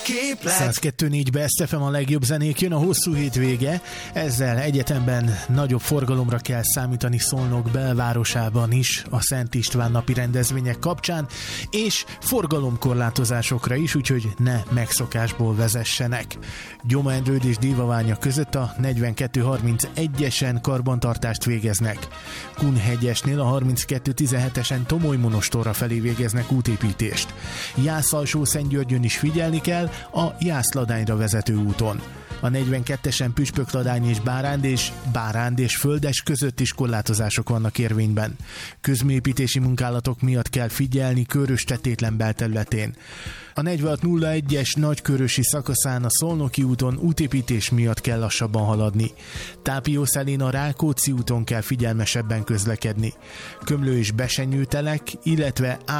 Képlet. 102.4-be SZFM a legjobb zenék, jön a hosszú hétvége, ezzel egyetemben nagyobb forgalomra kell számítani Szolnok belvárosában is a Szent István napi rendezvények kapcsán, és forgalomkorlátozásokra is, úgyhogy ne megszokásból vezessenek. Gyoma Endrőd és Dévaványa között a 42-31-esen karbantartást végeznek. Kunhegyesnél a 32-17-esen Tomoly-Monostorra felé végeznek útépítést. Jász-Alsó-Szentgyörgyön is figyelni kell a Jász-Ladányra vezető úton. A 42-esen Püspökladány és Báránd és Földes között is korlátozások vannak érvényben. Közműépítési munkálatok miatt kell figyelni Körös-Tetétlen belterületén. A 4601-es nagykörösi szakaszán a Szolnoki úton útépítés miatt kell lassabban haladni. Tápiószelén a Rákóczi úton kell figyelmesebben közlekedni. Komló és Besenyőtelek, illetve